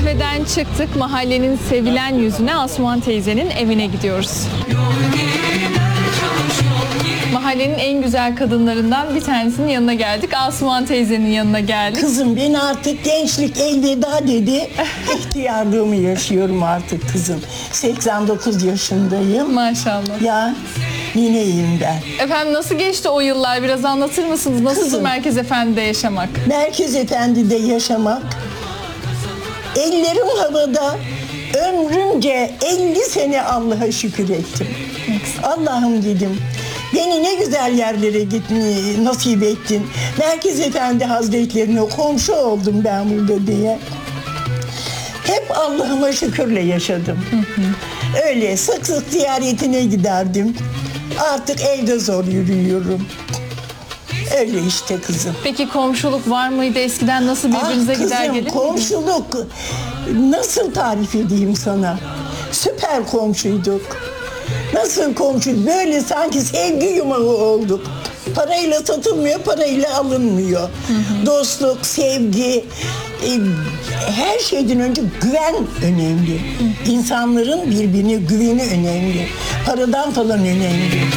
kafeden çıktık. Mahallenin sevilen yüzüne, Asuman teyzenin evine gidiyoruz. Mahallenin en güzel kadınlarından bir tanesinin yanına geldik. Asuman teyzenin yanına geldik. Kızım ben artık gençlik elveda dedi. İhtiyarlığımı yaşıyorum artık kızım. 89 yaşındayım. Maşallah. Ya nineyim ben. Efendim nasıl geçti o yıllar? Biraz anlatır mısınız? Nasıl Kızım, Merkez Efendi'de yaşamak? Merkez Efendi'de yaşamak. Ellerim havada. Ömrümce 50 sene Allah'a şükür ettim. Allah'ım dedim. Beni ne güzel yerlere gitmeyi nasip ettin. Merkez Efendi Hazretlerine komşu oldum ben burada diye. Hep Allah'ıma şükürle yaşadım. Öyle sık sık ziyaretine giderdim. Artık evde zor yürüyorum. Öyle işte kızım. Peki komşuluk var mıydı? Eskiden nasıl birbirinize gider kızım, gelir miydiniz? komşuluk nasıl tarif edeyim sana? Süper komşuyduk. Nasıl komşu? Böyle sanki sevgi yumağı olduk. Parayla satılmıyor, parayla alınmıyor. Dostluk, sevgi, her şeyden önce güven önemli. İnsanların birbirine güveni önemli. Paradan falan önemli.